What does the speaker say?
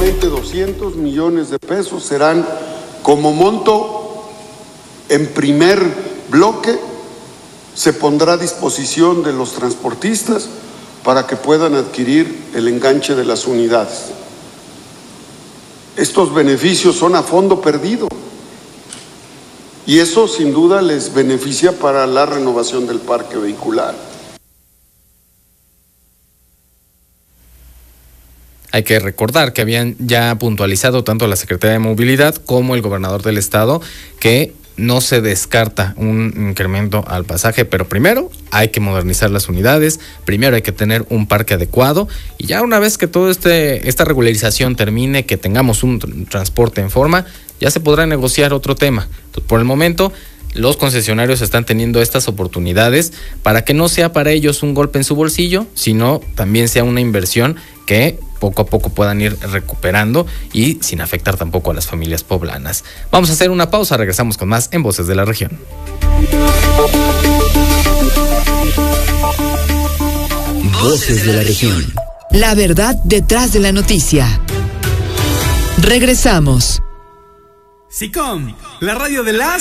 aproximadamente 200 millones de pesos serán como monto en primer bloque, se pondrá a disposición de los transportistas para que puedan adquirir el enganche de las unidades. Estos beneficios son a fondo perdido y eso sin duda les beneficia para la renovación del parque vehicular. Hay que recordar que habían ya puntualizado tanto la Secretaría de Movilidad como el gobernador del estado que no se descarta un incremento al pasaje, pero primero hay que modernizar las unidades, primero hay que tener un parque adecuado y ya una vez que toda esta regularización termine, que tengamos un transporte en forma, ya se podrá negociar otro tema. Entonces, por el momento, los concesionarios están teniendo estas oportunidades para que no sea para ellos un golpe en su bolsillo, sino también sea una inversión que poco a poco puedan ir recuperando y sin afectar tampoco a las familias poblanas. Vamos a hacer una pausa, regresamos con más en Voces de la Región. Voces de la Región. La verdad detrás de la noticia. Regresamos. SICOM, la radio de las